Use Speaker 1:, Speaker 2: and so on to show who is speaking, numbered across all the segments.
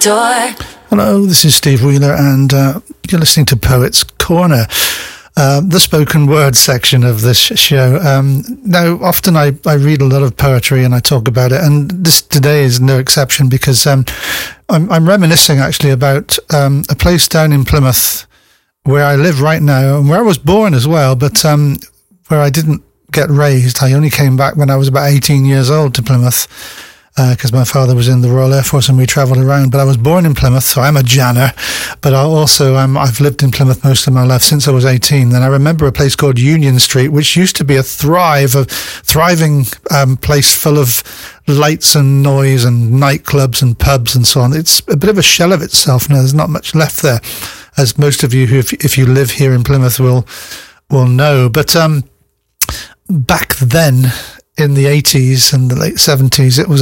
Speaker 1: door.
Speaker 2: Hello, this is Steve Wheeler, and you're listening to Poets Corner, the spoken word section of this show. Now, often I read a lot of poetry and I talk about it, and this today is no exception because I'm reminiscing actually about a place down in Plymouth where I live right now and where I was born as well, but where I didn't get raised. I only came back when I was about 18 years old to Plymouth, because my father was in the Royal Air Force and we travelled around. But I was born in Plymouth, so I'm a Janner. But I've lived in Plymouth most of my life since I was 18. And I remember a place called Union Street, which used to be a thriving place full of lights and noise and nightclubs and pubs and so on. It's a bit of a shell of itself now. There's not much left there, as most of you who, if you live here in Plymouth, will know. But back then, in the 80s and the late 70s, it was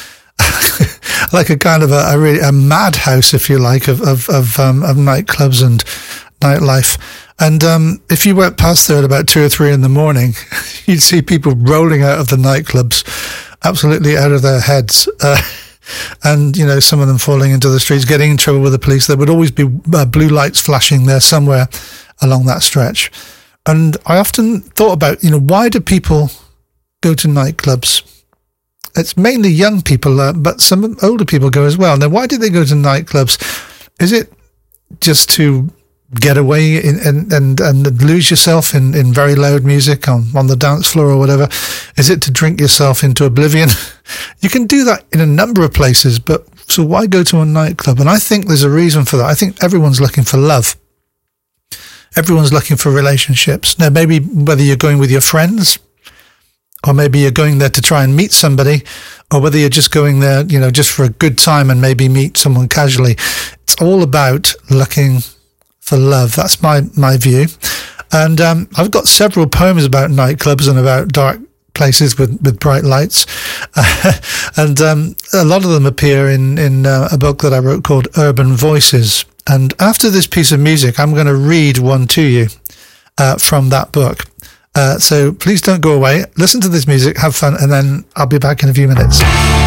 Speaker 2: like a kind of a madhouse, if you like, of nightclubs and nightlife. And if you went past there at about 2 or 3 in the morning, you'd see people rolling out of the nightclubs, absolutely out of their heads. And, you know, some of them falling into the streets, getting in trouble with the police. There would always be blue lights flashing there somewhere along that stretch. And I often thought about, you know, why do people go to nightclubs? It's mainly young people, but some older people go as well. Now, why do they go to nightclubs? Is it just to get away and lose yourself in very loud music on the dance floor or whatever? Is it to drink yourself into oblivion? You can do that in a number of places, but so why go to a nightclub? And I think there's a reason for that. I think everyone's looking for love. Everyone's looking for relationships. Now, maybe whether you're going with your friends, or maybe you're going there to try and meet somebody, or whether you're just going there, you know, just for a good time and maybe meet someone casually. It's all about looking for love. That's my view. And I've got several poems about nightclubs and about dark places with bright lights. And a lot of them appear in a book that I wrote called Urban Voices. And after this piece of music, I'm going to read one to you from that book. So please don't go away. Listen to this music, have fun, and then I'll be back in a few minutes.